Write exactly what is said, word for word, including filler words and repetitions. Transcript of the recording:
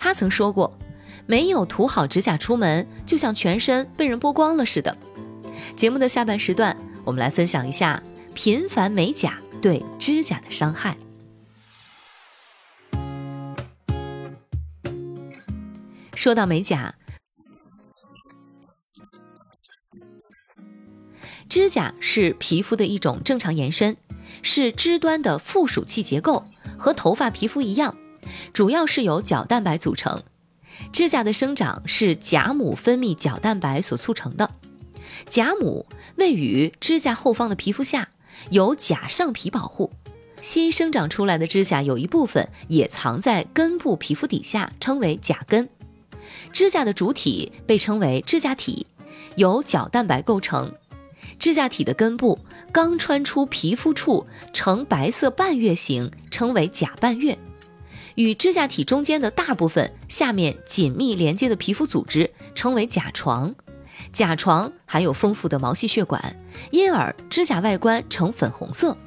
他曾说过，没有涂好指甲出门，就像全身被人剥光了似的。节目的下半时段，我们来分享一下频繁美甲对指甲的伤害。说到美甲，指甲是皮肤的一种正常延伸，是肢端的附属器结构，和头发皮肤一样，主要是由角蛋白组成。指甲的生长是甲母分泌角蛋白所促成的，甲母位于指甲后方的皮肤下，由甲上皮保护。新生长出来的指甲有一部分也藏在根部皮肤底下，称为甲根。指甲的主体被称为指甲体，由角蛋白构成。指甲体的根部刚穿出皮肤处呈白色半月形，称为甲半月。与指甲体中间的大部分下面紧密连接的皮肤组织称为甲床。甲床含有丰富的毛细血管，因而指甲外观呈粉红色。